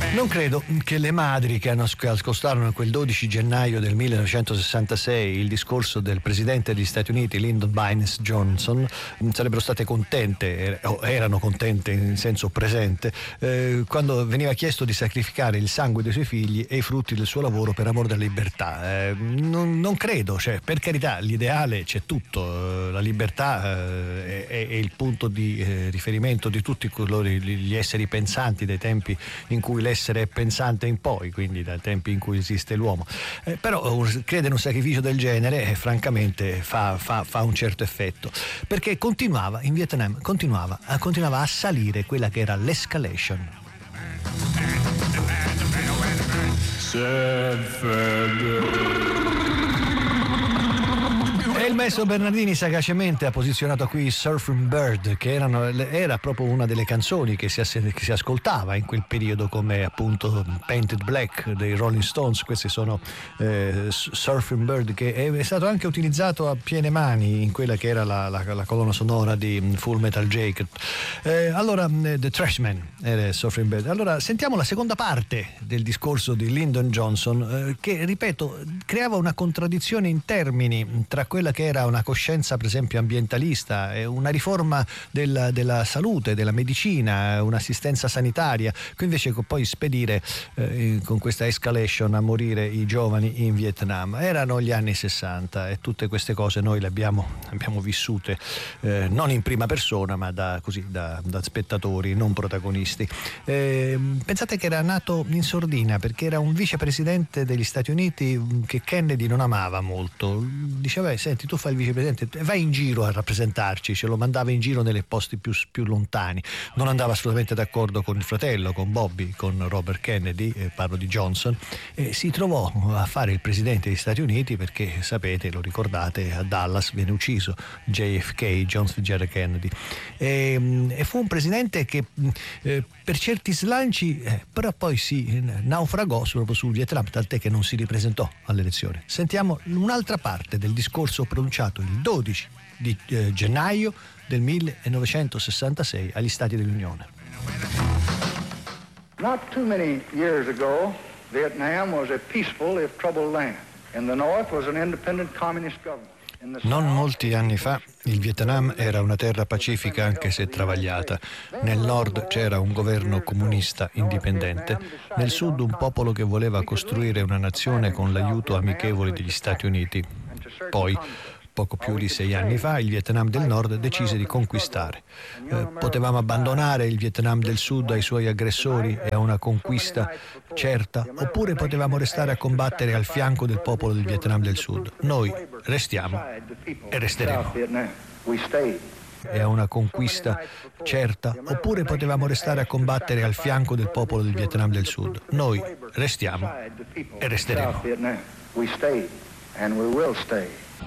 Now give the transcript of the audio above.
Non credo che le madri che ascoltarono quel 12 gennaio del 1966 il discorso del presidente degli Stati Uniti Lyndon Baines Johnson sarebbero state contente, o erano contente in senso presente, quando veniva chiesto di sacrificare il sangue dei suoi figli e i frutti del suo lavoro per amore della libertà. Non credo, cioè, per carità, l'ideale c'è tutto, la libertà è il punto di riferimento di tutti gli esseri pensanti dai tempi in cui l'essere è pensante in poi, quindi dai tempi in cui esiste l'uomo, però credere in un sacrificio del genere francamente fa un certo effetto, perché continuava in Vietnam continuava a salire quella che era l'escalation. E il maestro Bernardini sagacemente ha posizionato qui Surfing Bird, che era proprio una delle canzoni che si ascoltava in quel periodo, come appunto Painted Black dei Rolling Stones. Questi sono Surfing Bird, che è stato anche utilizzato a piene mani in quella che era la colonna sonora di Full Metal Jacket. Allora The Trashman era Surfing Bird. Allora sentiamo la seconda parte del discorso di Lyndon Johnson, che ripeto creava una contraddizione in termini tra quella che era una coscienza per esempio ambientalista, una riforma della salute, della medicina, un'assistenza sanitaria, qui invece poi spedire con questa escalation a morire i giovani in Vietnam. Erano gli anni 60 e tutte queste cose noi le abbiamo vissute non in prima persona, ma da spettatori, non protagonisti. Pensate che era nato in sordina perché era un vicepresidente degli Stati Uniti che Kennedy non amava molto. Diceva: senti, tu fai il vicepresidente, vai in giro a rappresentarci. Ce lo mandava in giro nelle posti più lontani. Non andava assolutamente d'accordo con il fratello, con Bobby, con Robert Kennedy, parlo di Johnson, e si trovò a fare il presidente degli Stati Uniti perché, sapete, lo ricordate, a Dallas viene ucciso JFK, John F. Kennedy, e fu un presidente che per certi slanci però poi si naufragò proprio sul Vietnam, tant'è che non si ripresentò alle elezioni. Sentiamo un'altra parte del discorso pronunciato il 12 di gennaio del 1966 agli Stati dell'Unione. Not too many years ago, Vietnam was a peaceful if troubled land. In the north was an independent communist government. Non molti anni fa il Vietnam era una terra pacifica anche se travagliata. Nel nord c'era un governo comunista indipendente, nel sud un popolo che voleva costruire una nazione con l'aiuto amichevole degli Stati Uniti. Poi, poco più di 6 anni fa, il Vietnam del Nord decise di conquistare. Potevamo abbandonare il Vietnam del Sud ai suoi aggressori e a una conquista certa, oppure potevamo restare a combattere al fianco del popolo del Vietnam del Sud. Noi restiamo e resteremo. E a una conquista certa, oppure potevamo restare a combattere al fianco del popolo del Vietnam del Sud. Noi restiamo e resteremo.